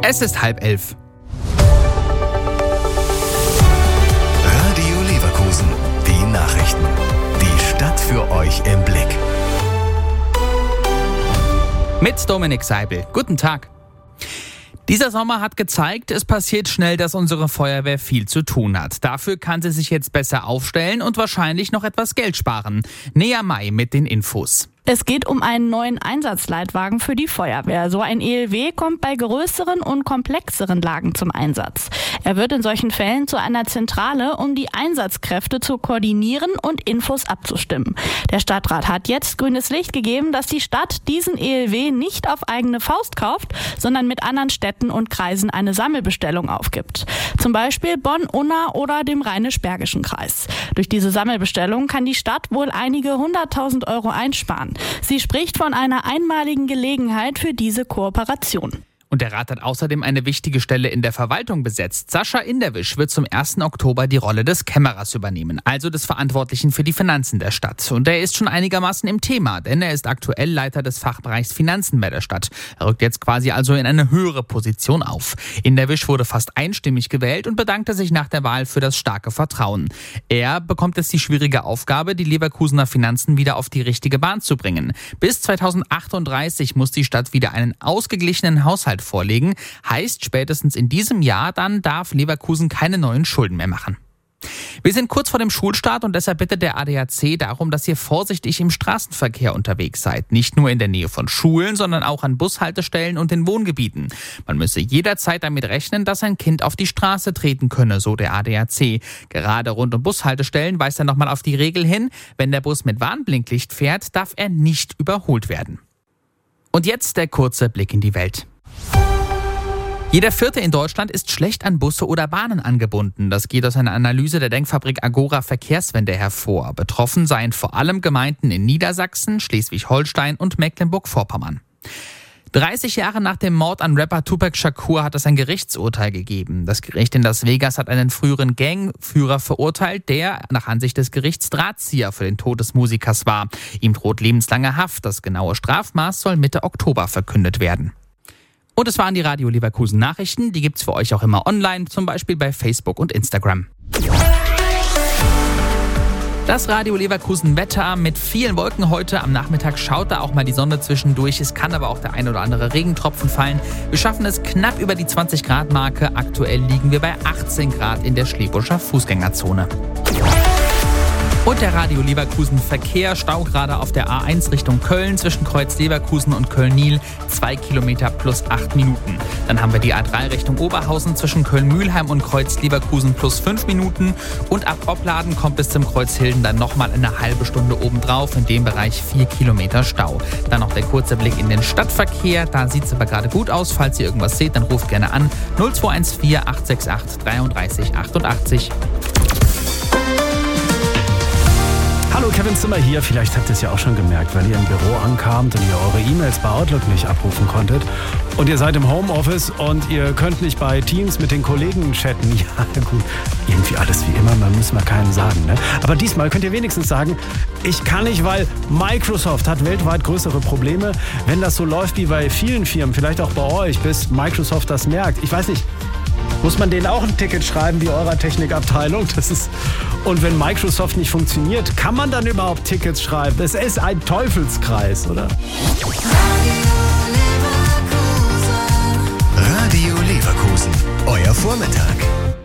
Es ist 10:30. Radio Leverkusen, die Nachrichten. Die Stadt für euch im Blick. Mit Dominik Seibel. Guten Tag. Dieser Sommer hat gezeigt, es passiert schnell, dass unsere Feuerwehr viel zu tun hat. Dafür kann sie sich jetzt besser aufstellen und wahrscheinlich noch etwas Geld sparen. Nea May mit den Infos. Es geht um einen neuen Einsatzleitwagen für die Feuerwehr. So ein ELW kommt bei größeren und komplexeren Lagen zum Einsatz. Er wird in solchen Fällen zu einer Zentrale, um die Einsatzkräfte zu koordinieren und Infos abzustimmen. Der Stadtrat hat jetzt grünes Licht gegeben, dass die Stadt diesen ELW nicht auf eigene Faust kauft, sondern mit anderen Städten und Kreisen eine Sammelbestellung aufgibt. Zum Beispiel Bonn, Unna oder dem Rheinisch-Bergischen Kreis. Durch diese Sammelbestellung kann die Stadt wohl einige 100.000 Euro einsparen. Sie spricht von einer einmaligen Gelegenheit für diese Kooperation. Und der Rat hat außerdem eine wichtige Stelle in der Verwaltung besetzt. Sascha Inderwisch wird zum 1. Oktober die Rolle des Kämmerers übernehmen, also des Verantwortlichen für die Finanzen der Stadt. Und er ist schon einigermaßen im Thema, denn er ist aktuell Leiter des Fachbereichs Finanzen bei der Stadt. Er rückt jetzt quasi also in eine höhere Position auf. Inderwisch wurde fast einstimmig gewählt und bedankte sich nach der Wahl für das starke Vertrauen. Er bekommt jetzt die schwierige Aufgabe, die Leverkusener Finanzen wieder auf die richtige Bahn zu bringen. Bis 2038 muss die Stadt wieder einen ausgeglichenen Haushalt vorlegen. Heißt, spätestens in diesem Jahr dann darf Leverkusen keine neuen Schulden mehr machen. Wir sind kurz vor dem Schulstart und deshalb bittet der ADAC darum, dass ihr vorsichtig im Straßenverkehr unterwegs seid. Nicht nur in der Nähe von Schulen, sondern auch an Bushaltestellen und in Wohngebieten. Man müsse jederzeit damit rechnen, dass ein Kind auf die Straße treten könne, so der ADAC. Gerade rund um Bushaltestellen weist er nochmal auf die Regel hin: Wenn der Bus mit Warnblinklicht fährt, darf er nicht überholt werden. Und jetzt der kurze Blick in die Welt. Jeder Vierte in Deutschland ist schlecht an Busse oder Bahnen angebunden. Das geht aus einer Analyse der Denkfabrik Agora Verkehrswende hervor. Betroffen seien vor allem Gemeinden in Niedersachsen, Schleswig-Holstein und Mecklenburg-Vorpommern. 30 Jahre nach dem Mord an Rapper Tupac Shakur hat es ein Gerichtsurteil gegeben. Das Gericht in Las Vegas hat einen früheren Gangführer verurteilt, der nach Ansicht des Gerichts Drahtzieher für den Tod des Musikers war. Ihm droht lebenslange Haft. Das genaue Strafmaß soll Mitte Oktober verkündet werden. Und es waren die Radio Leverkusen Nachrichten. Die gibt's für euch auch immer online, zum Beispiel bei Facebook und Instagram. Das Radio Leverkusen Wetter mit vielen Wolken heute. Am Nachmittag schaut da auch mal die Sonne zwischendurch. Es kann aber auch der ein oder andere Regentropfen fallen. Wir schaffen es knapp über die 20-Grad-Marke. Aktuell liegen wir bei 18 Grad in der Schlebuscher Fußgängerzone. Und der Radio Leverkusen Verkehr, Stau gerade auf der A1 Richtung Köln zwischen Kreuz Leverkusen und Köln-Niel, 2 Kilometer plus 8 Minuten. Dann haben wir die A3 Richtung Oberhausen zwischen Köln-Mühlheim und Kreuz Leverkusen plus 5 Minuten. Und ab Opladen kommt bis zum Kreuz Hilden dann nochmal eine halbe Stunde obendrauf, in dem Bereich 4 Kilometer Stau. Dann noch der kurze Blick in den Stadtverkehr, da sieht es aber gerade gut aus. Falls ihr irgendwas seht, dann ruft gerne an 0214 868 33 88. Hallo, Kevin Zimmer hier. Vielleicht habt ihr es ja auch schon gemerkt, weil ihr im Büro ankamt und ihr eure E-Mails bei Outlook nicht abrufen konntet. Und ihr seid im Homeoffice und ihr könnt nicht bei Teams mit den Kollegen chatten. Ja, gut, irgendwie alles wie immer, man muss mal keinen sagen, ne? Aber diesmal könnt ihr wenigstens sagen, ich kann nicht, weil Microsoft hat weltweit größere Probleme. Wenn das so läuft wie bei vielen Firmen, vielleicht auch bei euch, bis Microsoft das merkt. Ich weiß nicht, muss man denen auch ein Ticket schreiben wie eurer Technikabteilung? Und wenn Microsoft nicht funktioniert, kann man dann überhaupt Tickets schreiben? Das ist ein Teufelskreis, oder? Radio Leverkusen, euer Vormittag.